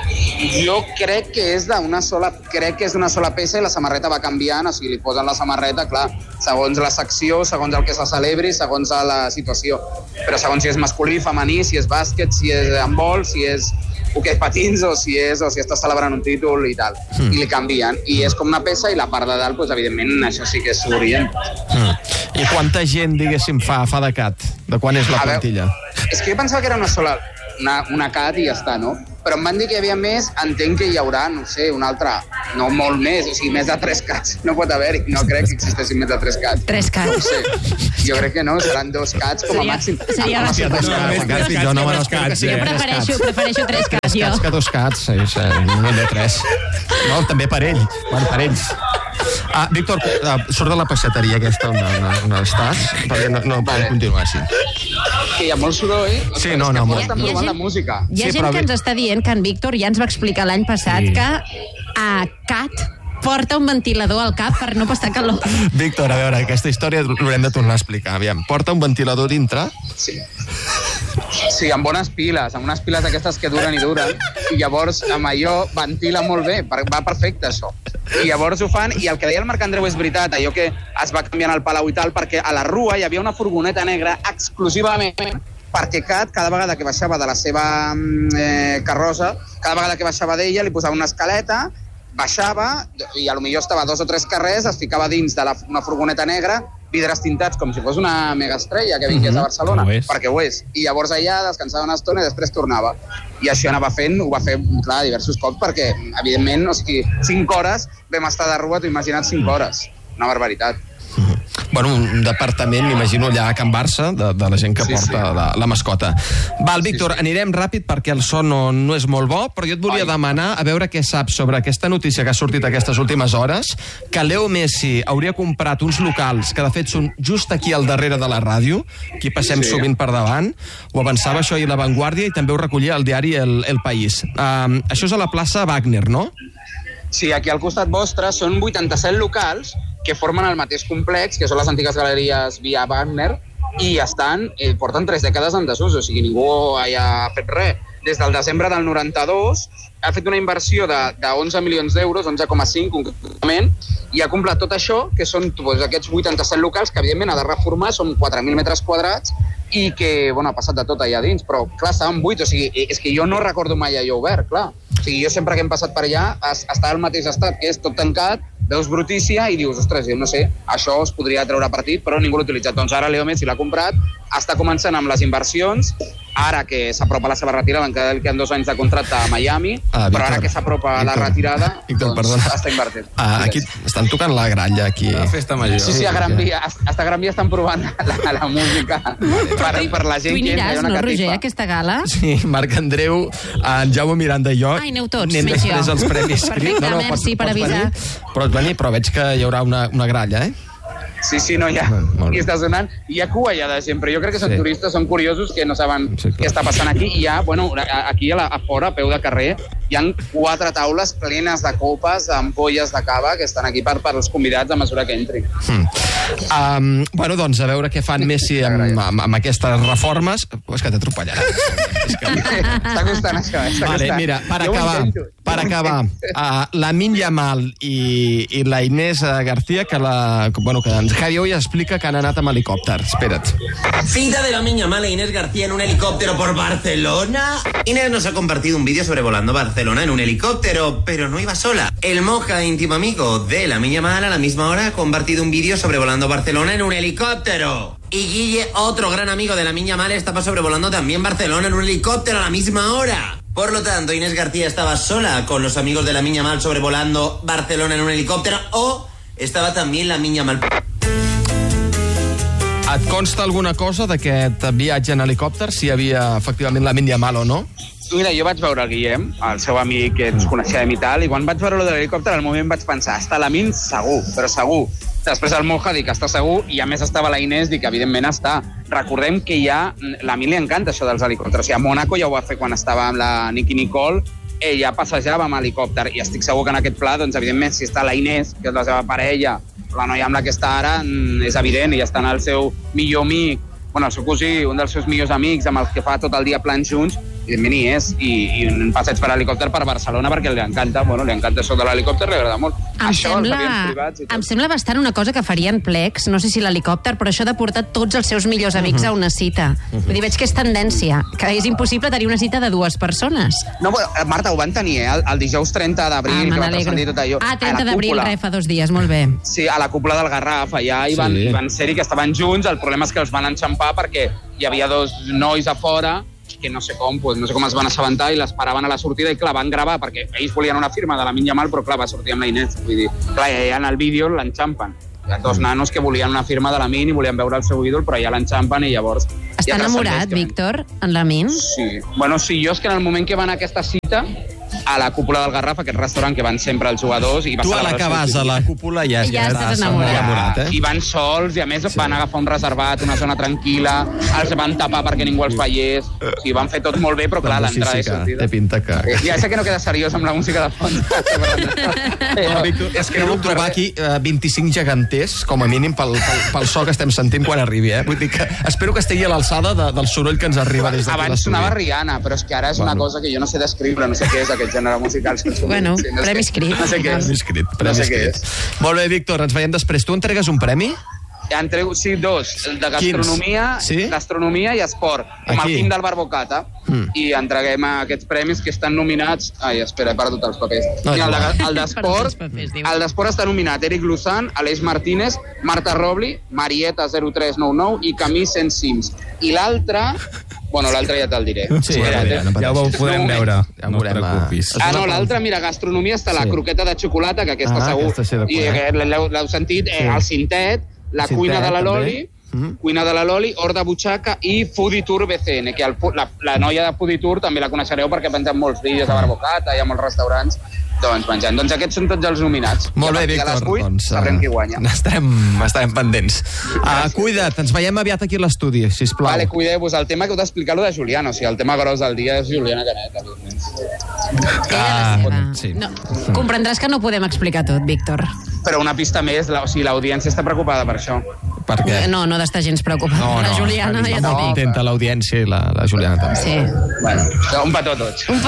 Jo crec que és d'una sola, crec que és d'una sola peça i la samarreta va canviant, o sigui, li posen la samarreta, clar, segons la secció, segons el que se celebri, segons la situació. Però segons si és masculí, femení, si és bàsquet, si és handbol, si és hoquei patins o si és o si estàs celebrant un títol i tal. Mm. I li canvien. I és com una peça i la part de dalt, doncs, evidentment, això sí que s'orienta. Mm. I quanta gent, diguéssim, fa, fa de Cat? De quan és la plantilla? És que jo pensava que era una sola, una, una Cat i ja està, no? Però em van dir que hi havia més, entenc que hi haurà, no sé, una altra, no molt més, o sigui, més de tres Cats. No pot haver-hi, no crec que existeixin més de tres Cats. Tres Cats? No sé, jo crec que no, seran dos Cats com a màxim. Seria dos Cats, jo no me n'espero. Jo prefereixo, prefereixo tres Cats, jo. Més Cats que dos Cats, sí, sí, no de tres. No, també per ell, bueno, per ells. Ah, Víctor, uh, surt de la peixateria aquesta on, on, on estàs, perquè no, no podem continuar així. Que hi ha molt soroll. Sí, no, no, molt. Estan provant la música. Hi ha sí, gent però... que ens està dient que en Víctor ja ens va explicar l'any passat sí. que a Cat porta un ventilador al cap per no passar calor. Víctor, a veure, aquesta història l'haurem de tornar a explicar. Aviam, porta un ventilador dintre? Sí. Sí, amb bones piles, amb unes piles d'aquestes que duren i duren, i llavors amb allò ventila molt bé, va perfecte això. I llavors ho fan, i el que deia el Marc Andreu és veritat, allò que es va canviant al Palau i tal, perquè a la Rua hi havia una furgoneta negra exclusivament perquè Cat, cada vegada que baixava de la seva eh, carrossa, cada vegada que baixava d'ella li posava una escaleta, baixava, i a lo millor estava dos o tres carrers, es ficava dins de la, una furgoneta negra, vidres tintats com si fos una megaestrella que vingués a Barcelona, ho és. perquè ho és. I llavors allà descansava una estona i després tornava. I això anava fent, ho va fer, clar, diversos cops, perquè, evidentment, o sigui, cinc hores vam estar de Rua, t'ho imagina't cinc hores. Una barbaritat. bueno, un departament, m'imagino, allà a Can Barça, de, de la gent que Sí, porta sí. La, la mascota. Val, Víctor, Sí, sí. anirem ràpid perquè el son no, no és molt bo, però jo et volia Ai. demanar a veure què saps sobre aquesta notícia que ha sortit aquestes últimes hores, que Leo Messi hauria comprat uns locals que de fet són just aquí al darrere de la ràdio, aquí passem Sí. sovint per davant, ho avançava això ahir La Vanguardia i també ho recollia el diari El, el País. Um, això és a la plaça Wagner, no? Sí, aquí al costat vostre són vuitanta-set locals que formen el mateix complex, que són les antigues galeries Via Wagner, i estan, eh, porten tres dècades en desús, o sigui, ningú hi ha fet res. Des del desembre del noranta-dos ha fet una inversió de, de onze milions d'euros, onze coma cinc concretament, i ha complet tot això, que són doncs, aquests vuitanta-set locals, que evidentment ha de reformar, són quatre mil metres quadrats, i que, bueno, ha passat de tot allà dins, però, clar, estaven buits, o sigui, és que jo no recordo mai allò obert, clar. O sigui, jo sempre que hem passat per allà està al mateix estat, que és tot tancat, veus brutícia i dius, ostres, jo no sé, això es podria treure partit, però ningú l'ha utilitzat. Doncs ara Leo Messi l'ha comprat, està començant amb les inversions, ara que s'apropa la seva retirada, encara li queden dos anys de contracte a Miami, Ah, però Víctor, ara que s'apropa la Víctor, retirada, Víctor, doncs perdona. està invertit. Ah, aquí estan tocant la gralla, aquí. La festa major. Sí, sí, a Gran Via, hasta Gran Via estan provant la, la música per, per la gent Tu hi que entra, hi aniràs, ha una no, catifa. Roger, a aquesta gala? Sí, Marc Andreu, en Jaume Miranda i jo. Ai, aneu tots, anem menys després jo. als premis. Perfecte, merci per avisar. Venir, pots venir, però veig que hi haurà una, una gralla, eh? Sí, sí, no, ja. Molt bé. I està sonant. Hi ha cua allà de gent, però jo crec que són Sí. turistes, són curiosos, que no saben Sí, clar. què està passant aquí. I hi ha, bueno, a- aquí a, la, a fora, a peu de carrer, hi ha quatre taules plenes de copes, ampolles de cava, que estan aquí per, per als convidats a mesura que entrin. Mm. Um, bueno, doncs, a veure què fan Messi amb, amb, amb aquestes reformes. Oh, és que t'atropellarà. Està costant això, eh? Està Vale, costant. mira, per Jo ho acabar, intento. per acabar, uh, la Min Yamal i, i la Inés eh, García, que, la, bueno, que ens Javi hoy explica que han anat amb helicòpter. Espera't. Cita de la Miña Mala e Inés García en un helicóptero por Barcelona. Inés nos ha compartido un vídeo sobrevolando Barcelona en un helicóptero, pero no iba sola. El Moja, íntimo amigo de la Miña Mala, a la misma hora ha compartido un vídeo sobrevolando Barcelona en un helicóptero. Y Guille, otro gran amigo de la Miña Mala, estaba sobrevolando también Barcelona en un helicóptero a la misma hora. Por lo tanto, Inés García estaba sola con los amigos de la Miña Mal sobrevolando Barcelona en un helicóptero, o estaba también la Miña Mal. Et consta alguna cosa d'aquest viatge en helicòpter, si hi havia efectivament la Min Yamal o no? Mira, jo vaig veure el Guillem, el seu amic que ens coneixem i tal, i quan vaig veure lo de l'helicòpter, al moment vaig pensar, està la Min segur, però segur. Després el Moja dic que està segur, i a més estava la Inés, dic que evidentment està. Recordem que ja, la Min li encanta això dels helicòpters. O sigui, a Mònaco ja ho va fer quan estava amb la Nicki Nicole, ella passejava amb helicòpter, i estic segur que en aquest pla, doncs, evidentment, si està la Inés, que és la seva parella, la noia amb la que està ara, és evident, i està en el seu millor amic, bueno, el seu cosí, un dels seus millors amics, amb els que fa tot el dia plans junts, evidentment hi és, i, i un passeig per helicòpter per Barcelona perquè li encanta, bueno, li encanta això de l'helicòpter, li agrada molt. Em Això, els sembla, avions privats i tot. em sembla bastant una cosa que farien plecs, no sé si l'helicòpter, però això de portar tots els seus millors amics a una cita. Vull dir, veig que és tendència, que és impossible tenir una cita de dues persones. No, bueno, Marta, ho van tenir, eh? El, el dijous trenta d'abril, Ah, que me va n'alegro. transcendir tot allò. Ah, A trenta la d'abril, cúpula. re, fa dos dies, molt bé. Sí, a la cúpula del Garraf, allà hi van, Sí. hi van ser-hi que estaven junts, el problema és que els van enxampar perquè hi havia dos nois a fora que no sé com, doncs, no sé com es van assabentar i l'esperaven a la sortida i clar, van gravar perquè ells volien una firma de la Min Yamal, però clar, va sortir amb la Inés. Vull dir, clar, ja en el vídeo l'enxampen. Hi ha dos nanos que volien una firma de la Min i volien veure el seu ídol, però ja l'enxampen i llavors... Està ja enamorat, transcendeix que- Víctor, en la Min? Sí. Bueno, sí, jo és que en el moment que van a aquesta cita, a la cúpula del Garraf, aquest restaurant que van sempre els jugadors... I va Tu a la celebrar que el vas seu a la cúpula ja, Ja estàs enamorat. enamorat, eh? I van sols, i a més sí. van agafar un reservat, una zona tranquil·la, els van tapar perquè ningú els veiés, o sigui, van fer tot molt bé, però clar, Doncs sí, l'entrada sí i que sortida... té pinta que... Eh, Ja sé que no queda seriós amb la música de fons. No, Víctor, espero trobar aquí uh, vint-i-cinc geganters, com a mínim, pel, pel, pel so que estem sentint quan arribi, eh? Vull dir que espero que estigui a l'alçada de, del soroll que ens arriba des d'aquí a Abans l'estudi. sonava Rihanna, però és que ara és Bueno. una cosa que jo no sé descriure, no sé què és aquest gènere musical. Bueno, Sí, no sé- premi escrit. No sé què és. Premi escrit, No premi sé què escrit. Molt bé, Víctor, ens veiem després. Tu entregues un premi? Entrego, sí, dos, el de gastronomia, Quins? Sí? gastronomia i esport, com Aquí? el Quim del Barbocata, Mm. i entreguem aquests premis que estan nominats... Ai, espera, he perdut els papers. No, Mira, el és de- Perdut el d'esport els papers, diu. el d'esport està nominat Eric Luzán, Aleix Martínez, Marta Robli, Marieta zero tres nou nou i Camí cent Sims. I l'altre... Bueno, l'altre ja te'l diré. Sí, Espera't, ja, eh? ja, ja ho podem Un moment. veure. Ja ho No et veurem, preocupis. eh? Ah, no, l'altre, mira, gastronomia està la Sí. croqueta de xocolata, que aquesta Ah, segur... aquesta sí, de I conec. que l'heu l'heu sentit, eh, Sí. el cintet, La Cinquè, cuina de la també. Loli, mm-hmm. cuina de la Loli, Hort de Butxaca i Foodie Tour B C N, que el, la, la noia de Foodie Tour també la coneixereu perquè penja molts vídeos de Barbocata, hi ha molts restaurants doncs menjant. Doncs aquests són tots els nominats. Molt bé, I a Víctor. partir de les vuit Doncs, sabrem qui guanya. Estarem, estarem pendents. Uh, cuida't, ens veiem aviat aquí a l'estudi, sisplau. Vale, cuideu-vos. El tema que heu d'explicar lo de Juliana, o sigui, el tema gros del dia és Juliana Canet, evidentment. Ah, sí. No, comprendràs que no podem explicar tot, Víctor. Però una pista més, la, o sigui, l'audiència està preocupada per això. Per què? No, no d'estar gens preocupada. No, no, la Juliana ja no, t'ho dic. contenta l'audiència i la, la Juliana també. Sí. Bueno, un petó a tots. Un